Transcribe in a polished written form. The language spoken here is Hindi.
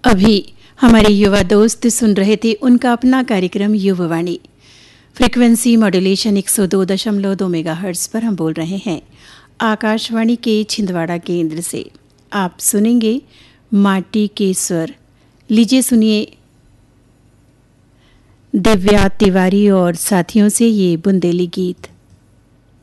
अभी हमारे युवा दोस्त सुन रहे थे उनका अपना कार्यक्रम युववाणी। फ्रीक्वेंसी मॉड्यूलेशन 102.2 मेगाहर्ट्ज पर हम बोल रहे हैं आकाशवाणी के छिंदवाड़ा केंद्र से। आप सुनेंगे माटी के स्वर। लीजिए सुनिए दिव्या तिवारी और साथियों से ये बुंदेली गीत।